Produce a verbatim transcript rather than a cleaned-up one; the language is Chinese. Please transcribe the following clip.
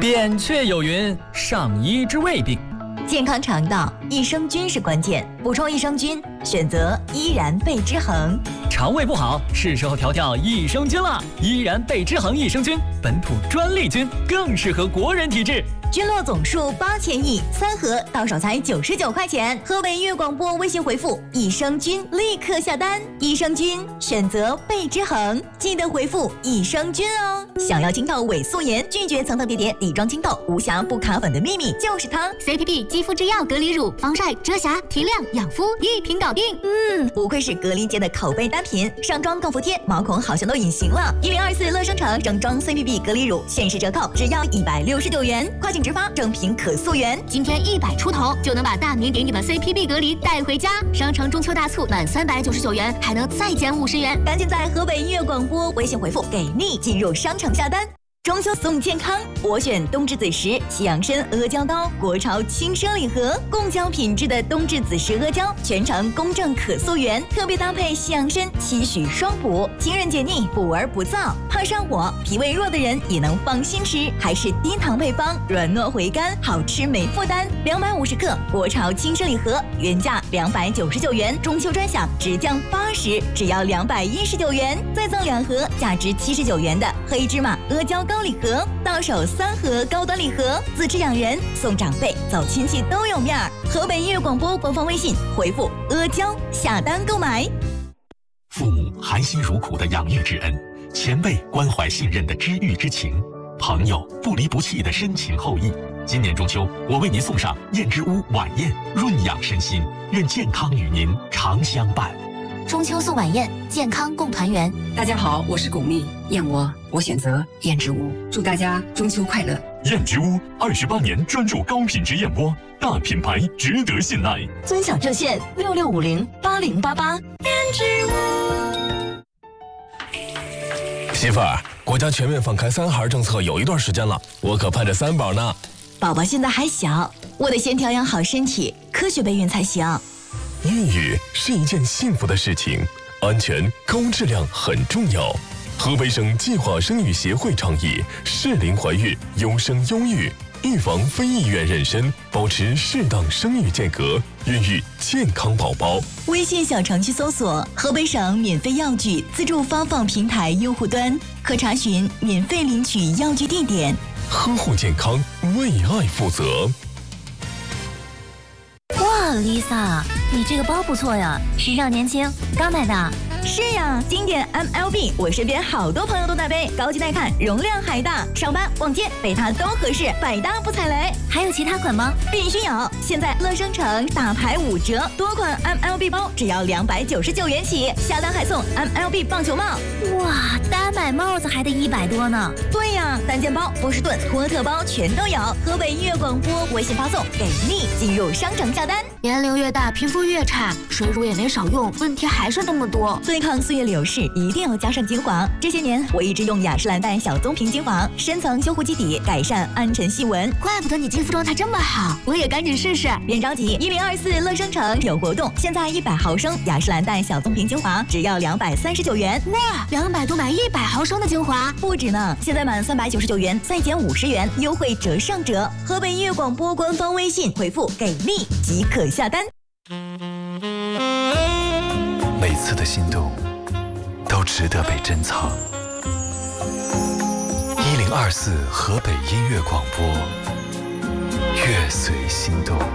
扁鹊有云：“上医之未病。” 健康肠道，益生菌是关键。补充益生菌，选择依然贝之恒。 肠胃不好，是时候调调益生菌了。依然贝之恒益生菌，本土专利菌，更适合国人体质。 菌落总数八千亿，三盒到手才九十九块钱。河北音乐广播微信回复“益生菌”，立刻下单。益生菌选择贝之恒，记得回复“益生菌”哦。想要清透伪素颜，拒绝层层叠叠底妆清透，无瑕不卡粉的秘密就是它 ！C P P 肌肤之钥隔离乳，防晒、遮瑕、提亮、养肤，一瓶搞定。 嗯，不愧是隔离界的口碑单品，上妆更服帖，毛孔好像都隐形了。一零二四乐生城整装 C P P 隔离乳限时折扣，只要一百六十九元，快请直发，正品可溯源。 今天一百出头就能把大名鼎鼎的 C P P 隔离带回家。商城中秋大促满三百九十九元还能再减五十元， 赶紧在河北音乐广播微信回复给力进入商城下单。中秋送健康，我选冬至子时西洋参阿胶糕，国潮轻奢礼盒，贡胶品质的冬至子时阿胶，全程公正可溯源，特别搭配西洋参，期许双补，清润解腻，补而不燥，怕上火、脾胃弱的人也能放心吃，还是低糖配方，软糯回甘，好吃没负担。两百五十克国潮轻奢礼盒，原价两百九十九元，中秋专享直降八十，只要两百一十九元，再赠两盒价值七十九元的黑芝麻阿胶糕礼盒，到手三盒高端礼盒，自吃养人，送长辈，走亲戚都有面儿。河北音乐广播官方微信回复阿胶下单购买。 父母含辛茹苦的养育之恩，前辈关怀信任的知遇之情，朋友不离不弃的深情厚谊。今年中秋，我为您送上燕之屋晚宴，润养身心，愿健康与您常相伴。 中秋送晚宴，健康共团圆。 大家好，我是巩俐，燕窝我选择燕之屋，祝大家中秋快乐。 燕之屋二十八年专注高品质燕窝，大品牌值得信赖。 尊享热线六六五零八零八八。燕之屋。 媳妇儿，国家全面放开三孩政策有一段时间了，我可盼着三宝呢。 宝宝现在还小，我得先调养好身体，科学备孕才行。 孕育是一件幸福的事情，安全高质量很重要。河北省计划生育协会倡议适龄怀孕，优生优育，预防非意愿妊娠，保持适当生育间隔，孕育健康宝宝。 微信小程序搜索河北省免费药具自助发放平台用户端，可查询免费领取药具地点。 呵护健康，为爱负责。 哇 ，Lisa， 你这个包不错呀，时尚年轻，刚买的。 是呀，经典 M L B， 我身边好多朋友都在背，高级耐看，容量还大，上班逛街背它都合适，百搭不踩雷。 还有其他款吗？ 必须有！现在乐生城大牌五折，多款 M L B 包只要两百九十九元起，下单还送 M L B 棒球帽。 哇，单买帽子还得一百多呢。 对呀，单肩包、波士顿、托特包全都有。河北音乐广播微信发送给力，进入商城下单。 年龄越大，皮肤越差，水乳也没少用，问题还是那么多。 对抗岁月流逝，一定要加上精华。这些年，我一直用雅诗兰黛小棕瓶精华，深层修护基底，改善暗沉细纹。 怪不得你肌肤状态这么好，我也赶紧试试。 别着急，一零二四乐生城有活动，现在一百毫升雅诗兰黛小棕瓶精华只要两百三十九元。 哇，两百多买一百毫升的精华， 不止呢！现在满三百九十九元再减五十元，优惠折上折。河北音乐广播官方微信回复给力即可下单。 每次的心动都值得被珍藏。一零二四河北音乐广播，乐随心动。